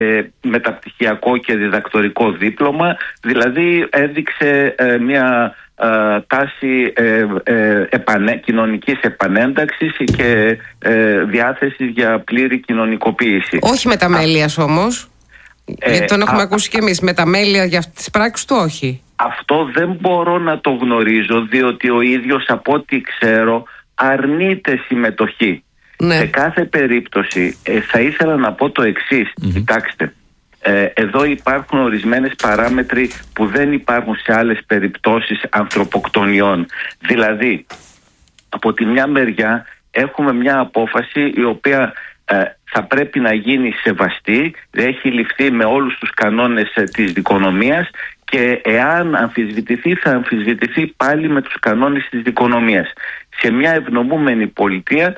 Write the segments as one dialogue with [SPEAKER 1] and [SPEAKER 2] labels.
[SPEAKER 1] μεταπτυχιακό και διδακτορικό δίπλωμα, δηλαδή έδειξε μια τάση κοινωνικής επανένταξης και διάθεσης για πλήρη κοινωνικοποίηση.
[SPEAKER 2] Όχι μεταμέλειας όμως, γιατί τον έχουμε ακούσει και εμείς. Μεταμέλεια για τις πράξεις του όχι.
[SPEAKER 1] Αυτό δεν μπορώ να το γνωρίζω, διότι ο ίδιος, από ό,τι ξέρω, αρνείται συμμετοχή.
[SPEAKER 2] Ναι.
[SPEAKER 1] Σε κάθε περίπτωση θα ήθελα να πω το εξής. Κοιτάξτε, εδώ υπάρχουν ορισμένες παράμετροι που δεν υπάρχουν σε άλλες περιπτώσεις ανθρωποκτονιών. Δηλαδή, από τη μια μεριά έχουμε μια απόφαση η οποία θα πρέπει να γίνει σεβαστή, έχει ληφθεί με όλους τους κανόνες της δικονομίας, και εάν αμφισβητηθεί, θα αμφισβητηθεί πάλι με τους κανόνες της δικονομίας. Σε μια ευνομούμενη πολιτεία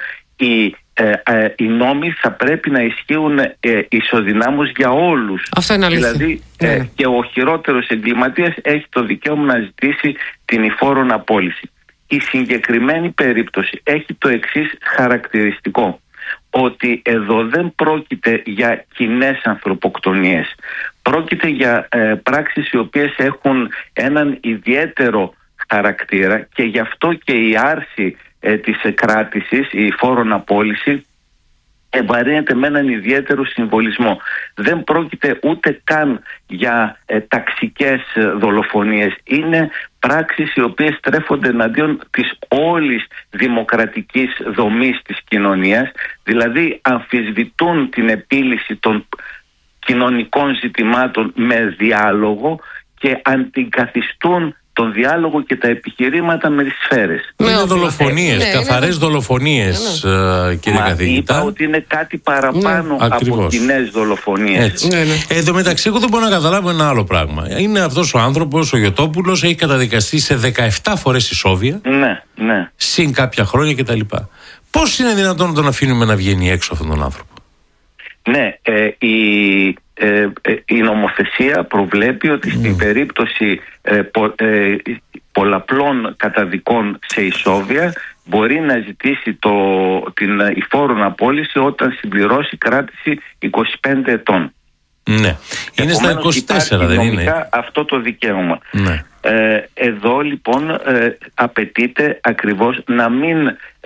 [SPEAKER 1] οι νόμοι θα πρέπει να ισχύουν ισοδυνάμως για όλους.
[SPEAKER 2] Αυτό είναι αλήθεια.
[SPEAKER 1] Δηλαδή και ο χειρότερος εγκληματίας έχει το δικαίωμα να ζητήσει την υφόρον απόλυση. Η συγκεκριμένη περίπτωση έχει το εξής χαρακτηριστικό, ότι εδώ δεν πρόκειται για κοινές ανθρωποκτονίες. Πρόκειται για πράξεις οι οποίες έχουν έναν ιδιαίτερο χαρακτήρα, και γι' αυτό και η άρση της κράτησης, η φόρον απόλυση, ευαρύνεται με έναν ιδιαίτερο συμβολισμό. Δεν πρόκειται ούτε καν για ταξικές δολοφονίες. Είναι πράξεις οι οποίες στρέφονται εναντίον της όλης δημοκρατικής δομής της κοινωνίας, δηλαδή αμφισβητούν την επίλυση των κοινωνικών ζητημάτων με διάλογο και αντικαθιστούν τον διάλογο και τα επιχειρήματα με τις σφαίρες.
[SPEAKER 3] Είναι δολοφονίες, καθαρές δολοφονίες, κύριε καθηγητά.
[SPEAKER 1] Είπα ότι είναι κάτι παραπάνω από κοινές δολοφονίες.
[SPEAKER 3] Εν τω μεταξύ, εγώ δεν μπορώ να καταλάβω ένα άλλο πράγμα. Είναι αυτός ο άνθρωπος, ο Γιωτόπουλος, έχει καταδικαστεί σε 17 φορές ισόβια, συν κάποια χρόνια κτλ. Πώς είναι δυνατόν να τον αφήνουμε να βγαίνει έξω αυτόν τον άνθρωπο?
[SPEAKER 1] Ναι, η νομοθεσία προβλέπει ότι στην περίπτωση πολλαπλών καταδικών σε ισόβια μπορεί να ζητήσει την υφόρον απόλυση όταν συμπληρώσει κράτηση 25 ετών.
[SPEAKER 3] Ναι. Είναι στα 24, δεν είναι?
[SPEAKER 1] Αυτό το δικαίωμα.
[SPEAKER 3] Ναι.
[SPEAKER 1] Εδώ λοιπόν απαιτείται ακριβώς να μην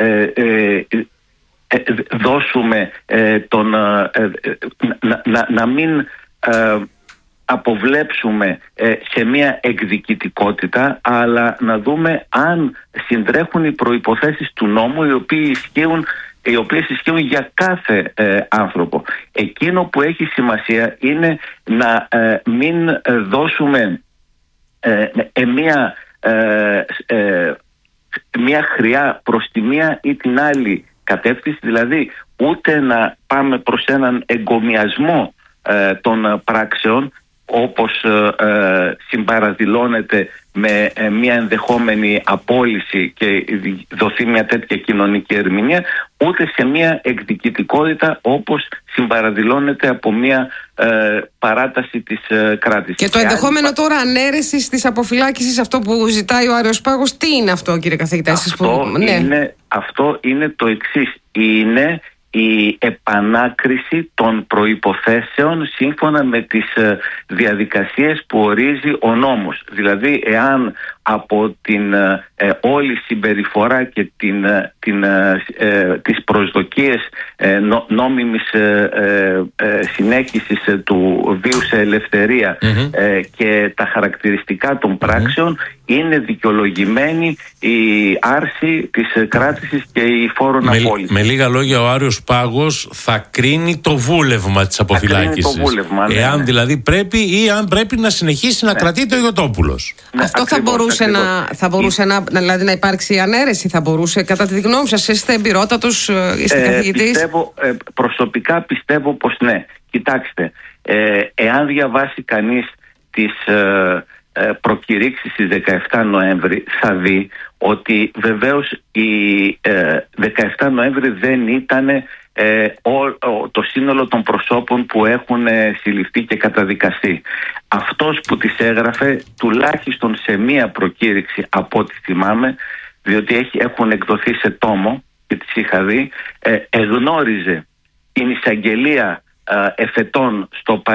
[SPEAKER 1] δώσουμε να μην αποβλέψουμε σε μια εκδικητικότητα, αλλά να δούμε αν συντρέχουν οι προϋποθέσεις του νόμου, οι οποίες ισχύουν για κάθε άνθρωπο. Εκείνο που έχει σημασία είναι να μην δώσουμε μια χρειά προς τη μία ή την άλλη κατεύθυνση, δηλαδή ούτε να πάμε προς έναν εγκομιασμό των πράξεων, όπως συμπαραδηλώνεται με μια ενδεχόμενη απόλυση και δοθεί μια τέτοια κοινωνική ερμηνεία, ούτε σε μια εκδικητικότητα όπως συμπαραδηλώνεται από μια παράταση της κράτησης.
[SPEAKER 2] Και το ενδεχόμενο τώρα ανέρεσης της αποφυλάκησης, αυτό που ζητάει ο Άριος Πάγος, τι είναι αυτό, κύριε καθηγητά?
[SPEAKER 1] Αυτό είναι το εξής. Είναι η επανάκριση των προϋποθέσεων σύμφωνα με τις διαδικασίες που ορίζει ο νόμος. Δηλαδή, εάν από την όλη συμπεριφορά και τις προσδοκίες νόμιμης συνέχισης του βίου σε ελευθερία και τα χαρακτηριστικά των πράξεων, είναι δικαιολογημένη η άρση της κράτησης και η φόρον απόλυση.
[SPEAKER 3] Με λίγα λόγια, ο Άριος Πάγος θα κρίνει το βούλευμα της αποφυλάκησης. Εάν δηλαδή πρέπει ή αν πρέπει να συνεχίσει να κρατείται ο Γιωτόπουλος.
[SPEAKER 2] Αυτό θα μπορούσε να υπάρξει ανέρεση, θα μπορούσε, κατά τη γνώμη σας? Είστε εμπειρότατος, είστε καθηγητής.
[SPEAKER 1] Προσωπικά πιστεύω πως ναι. Κοιτάξτε, εάν διαβάσει κανείς τις προκηρύξεις της 17 Νοέμβρη, θα δει ότι βεβαίως η 17 Νοέμβρη δεν ήταν το σύνολο των προσώπων που έχουν συλληφθεί και καταδικαστεί. Αυτός που τις έγραφε, τουλάχιστον σε μία προκήρυξη από ό,τι θυμάμαι, διότι έχουν εκδοθεί σε τόμο και τις είχα δει, εγνώριζε την εισαγγελία εφετών στο